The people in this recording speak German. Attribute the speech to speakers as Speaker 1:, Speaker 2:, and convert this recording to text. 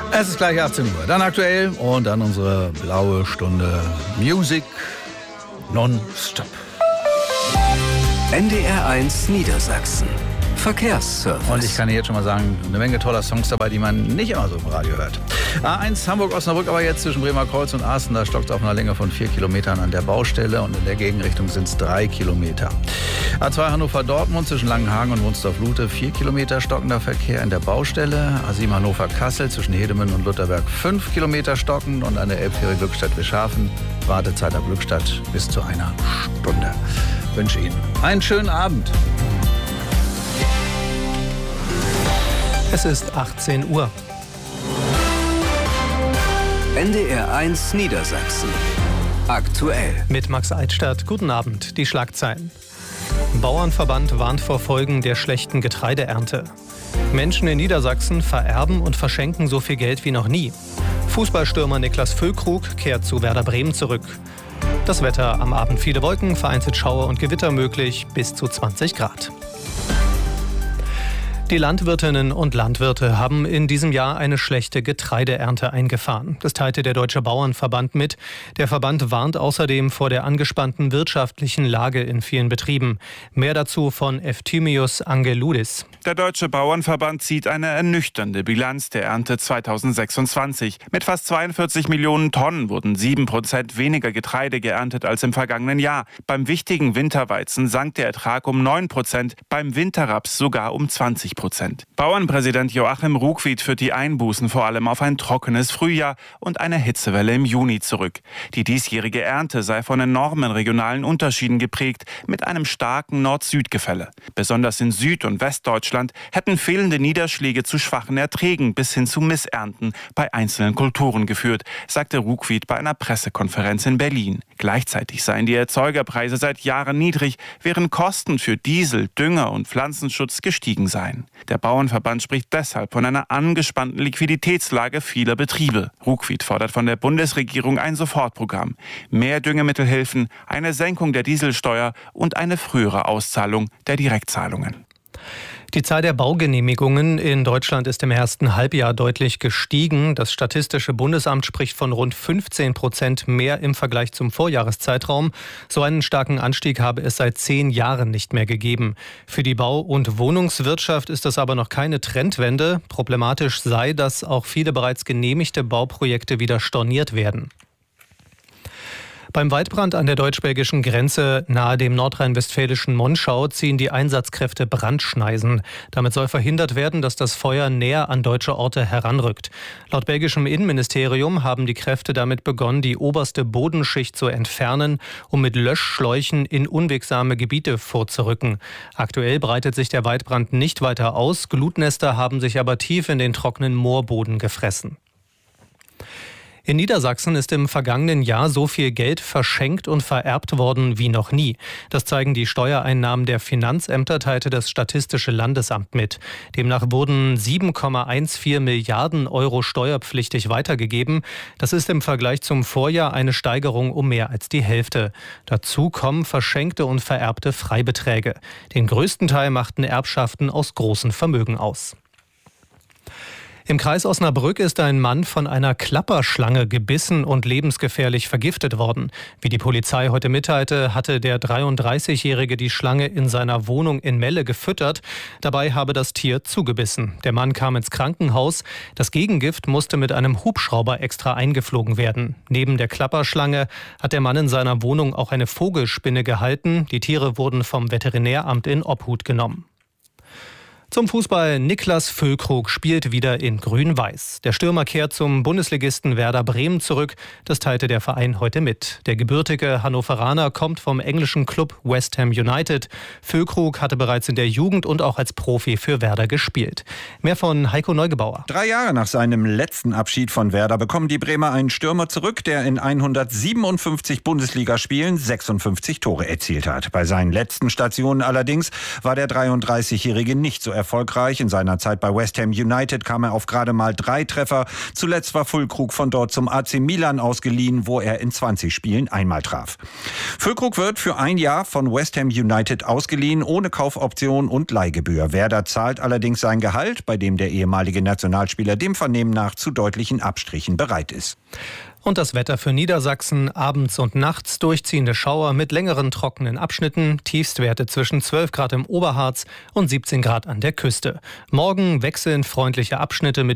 Speaker 1: Es ist gleich 18 Uhr. Dann aktuell und dann unsere blaue Stunde Music non-stop.
Speaker 2: NDR1 Niedersachsen. Verkehrsservice.
Speaker 1: Und ich kann jetzt schon mal sagen, eine Menge toller Songs dabei, die man nicht immer so im Radio hört. A1 Hamburg-Osnabrück, aber jetzt zwischen Bremer Kreuz und Asten, da stockt es auf einer Länge von 4 Kilometern an der Baustelle und in der Gegenrichtung sind es 3 Kilometer. A2 Hannover-Dortmund zwischen Langenhagen und Wunsdorf-Lute 4 Kilometer stockender Verkehr in der Baustelle. A7 Hannover-Kassel zwischen Hedemünde und Lutherberg 5 Kilometer stockend und an der Elbfähre Glückstadt-Wischhafen Wartezeit ab Glückstadt bis zu einer Stunde. Ich wünsche Ihnen einen schönen Abend.
Speaker 3: Es ist 18 Uhr.
Speaker 2: NDR1 Niedersachsen. Aktuell.
Speaker 3: Mit Max Eitstadt. Guten Abend. Die Schlagzeilen. Bauernverband warnt vor Folgen der schlechten Getreideernte. Menschen in Niedersachsen vererben und verschenken so viel Geld wie noch nie. Fußballstürmer Niklas Füllkrug kehrt zu Werder Bremen zurück. Das Wetter: am Abend viele Wolken, vereinzelt Schauer und Gewitter möglich, bis zu 20 Grad. Die Landwirtinnen und Landwirte haben in diesem Jahr eine schlechte Getreideernte eingefahren. Das teilte der Deutsche Bauernverband mit. Der Verband warnt außerdem vor der angespannten wirtschaftlichen Lage in vielen Betrieben. Mehr dazu von Efthymios Angeloudis.
Speaker 4: Der Deutsche Bauernverband zieht eine ernüchternde Bilanz der Ernte 2026. Mit fast 42 Millionen Tonnen wurden 7% weniger Getreide geerntet als im vergangenen Jahr. Beim wichtigen Winterweizen sank der Ertrag um 9%, beim Winterraps sogar um 20%. Bauernpräsident Joachim Ruckwied führt die Einbußen vor allem auf ein trockenes Frühjahr und eine Hitzewelle im Juni zurück. Die diesjährige Ernte sei von enormen regionalen Unterschieden geprägt, mit einem starken Nord-Süd-Gefälle. Besonders in Süd- und Westdeutschland hätten fehlende Niederschläge zu schwachen Erträgen bis hin zu Missernten bei einzelnen Kulturen geführt, sagte Ruckwied bei einer Pressekonferenz in Berlin. Gleichzeitig seien die Erzeugerpreise seit Jahren niedrig, während Kosten für Diesel, Dünger und Pflanzenschutz gestiegen seien. Der Bauernverband spricht deshalb von einer angespannten Liquiditätslage vieler Betriebe. Ruckwied fordert von der Bundesregierung ein Sofortprogramm, mehr Düngemittelhilfen, eine Senkung der Dieselsteuer und eine frühere Auszahlung der Direktzahlungen.
Speaker 3: Die Zahl der Baugenehmigungen in Deutschland ist im ersten Halbjahr deutlich gestiegen. Das Statistische Bundesamt spricht von rund 15% mehr im Vergleich zum Vorjahreszeitraum. So einen starken Anstieg habe es seit 10 Jahren nicht mehr gegeben. Für die Bau- und Wohnungswirtschaft ist das aber noch keine Trendwende. Problematisch sei, dass auch viele bereits genehmigte Bauprojekte wieder storniert werden. Beim Waldbrand an der deutsch-belgischen Grenze nahe dem nordrhein-westfälischen Monschau ziehen die Einsatzkräfte Brandschneisen. Damit soll verhindert werden, dass das Feuer näher an deutsche Orte heranrückt. Laut belgischem Innenministerium haben die Kräfte damit begonnen, die oberste Bodenschicht zu entfernen, um mit Löschschläuchen in unwegsame Gebiete vorzurücken. Aktuell breitet sich der Waldbrand nicht weiter aus. Glutnester haben sich aber tief in den trockenen Moorboden gefressen. In Niedersachsen ist im vergangenen Jahr so viel Geld verschenkt und vererbt worden wie noch nie. Das zeigen die Steuereinnahmen der Finanzämter, teilte das Statistische Landesamt mit. Demnach wurden 7,14 Milliarden Euro steuerpflichtig weitergegeben. Das ist im Vergleich zum Vorjahr eine Steigerung um mehr als die Hälfte. Dazu kommen verschenkte und vererbte Freibeträge. Den größten Teil machten Erbschaften aus großen Vermögen aus. Im Kreis Osnabrück ist ein Mann von einer Klapperschlange gebissen und lebensgefährlich vergiftet worden. Wie die Polizei heute mitteilte, hatte der 33-Jährige die Schlange in seiner Wohnung in Melle gefüttert. Dabei habe das Tier zugebissen. Der Mann kam ins Krankenhaus. Das Gegengift musste mit einem Hubschrauber extra eingeflogen werden. Neben der Klapperschlange hat der Mann in seiner Wohnung auch eine Vogelspinne gehalten. Die Tiere wurden vom Veterinäramt in Obhut genommen. Zum Fußball: Niklas Füllkrug spielt wieder in Grün-Weiß. Der Stürmer kehrt zum Bundesligisten Werder Bremen zurück. Das teilte der Verein heute mit. Der gebürtige Hannoveraner kommt vom englischen Club West Ham United. Füllkrug hatte bereits in der Jugend und auch als Profi für Werder gespielt. Mehr von Heiko Neugebauer.
Speaker 5: 3 Jahre nach seinem letzten Abschied von Werder bekommen die Bremer einen Stürmer zurück, der in 157 Bundesligaspielen 56 Tore erzielt hat. Bei seinen letzten Stationen allerdings war der 33-Jährige nicht so erfolgreich. In seiner Zeit bei West Ham United kam er auf gerade mal 3 Treffer. Zuletzt war Füllkrug von dort zum AC Milan ausgeliehen, wo er in 20 Spielen einmal traf. Füllkrug wird für ein Jahr von West Ham United ausgeliehen, ohne Kaufoption und Leihgebühr. Werder zahlt allerdings sein Gehalt, bei dem der ehemalige Nationalspieler dem Vernehmen nach zu deutlichen Abstrichen bereit ist.
Speaker 3: Und das Wetter für Niedersachsen: abends und nachts durchziehende Schauer mit längeren trockenen Abschnitten, Tiefstwerte zwischen 12 Grad im Oberharz und 17 Grad an der Küste. Morgen wechselnd freundliche Abschnitte mit